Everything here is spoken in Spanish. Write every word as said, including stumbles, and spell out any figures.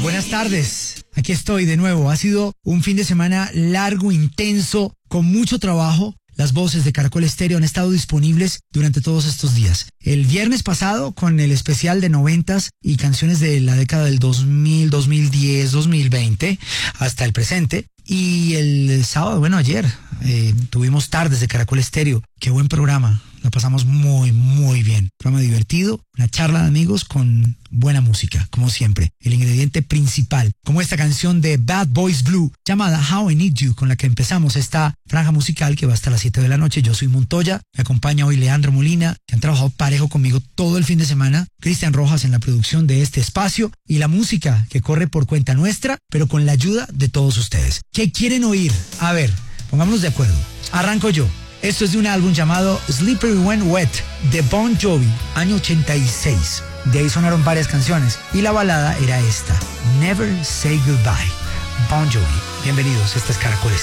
Buenas tardes, aquí estoy de nuevo. Ha sido un fin de semana largo, intenso, con mucho trabajo. Las voces de Caracol Estéreo han estado disponibles durante todos estos días. El viernes pasado con el especial de noventas y canciones de la década del dos mil, dos mil diez, dos mil veinte hasta el presente. Y el sábado, bueno, ayer eh, tuvimos tardes de Caracol Estéreo. Qué buen programa. Lo pasamos muy, muy bien. Programa divertido, una charla de amigos con buena música, como siempre. El ingrediente principal, como esta canción de Bad Boys Blue, llamada How I Need You, con la que empezamos esta franja musical que va hasta las siete de la noche. Yo soy Montoya, me acompaña hoy Leandro Molina, que han trabajado parejo conmigo todo el fin de semana. Cristian Rojas en la producción de este espacio y la música que corre por cuenta nuestra, pero con la ayuda de todos ustedes. ¿Qué quieren oír? A ver, pongámonos de acuerdo. Arranco yo. Esto es de un álbum llamado Slippery When Wet de Bon Jovi, año ochenta y seis. De ahí sonaron varias canciones y la balada era esta, Never Say Goodbye. Bon Jovi. Bienvenidos, esta es Caracol.